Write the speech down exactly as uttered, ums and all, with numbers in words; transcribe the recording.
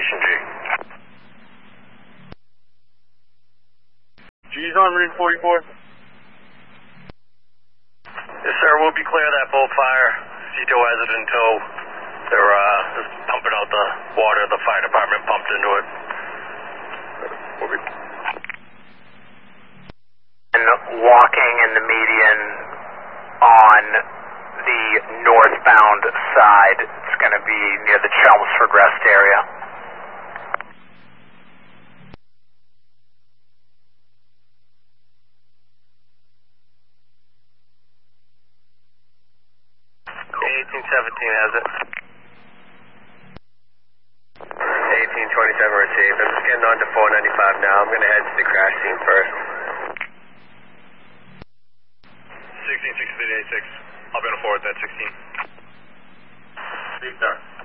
Station G. G's on Marine forty-four. Yes, sir. We'll be clear of that boat fire. C T O has it in tow. They're uh, just pumping out the water. The fire department pumped into it. We'll be... And walking in the median on the northbound side. It's going to be near the Chelmsford Rest area. eighteen seventeen has it. eighteen twenty-seven received. I'm just getting on to four ninety-five now. I'm going to head to the crash scene first. sixteen six eighty-six. I'll be on a forward that sixteen. Steve, sir.